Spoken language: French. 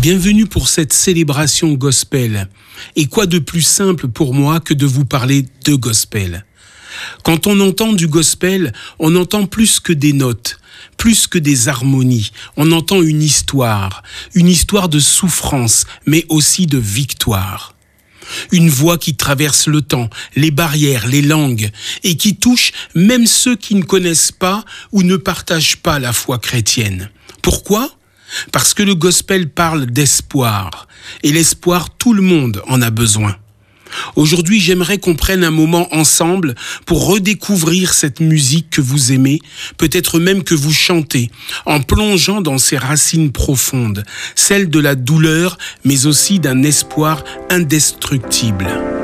Bienvenue pour cette célébration gospel. Et quoi de plus simple pour moi que de vous parler de gospel ? Quand on entend du gospel, on entend plus que des notes, plus que des harmonies. On entend une histoire de souffrance, mais aussi de victoire. Une voix qui traverse le temps, les barrières, les langues, et qui touche même ceux qui ne connaissent pas ou ne partagent pas la foi chrétienne. Pourquoi ? Parce que le gospel parle d'espoir, et l'espoir, tout le monde en a besoin. Aujourd'hui, j'aimerais qu'on prenne un moment ensemble pour redécouvrir cette musique que vous aimez, peut-être même que vous chantez, en plongeant dans ses racines profondes, celles de la douleur, mais aussi d'un espoir indestructible.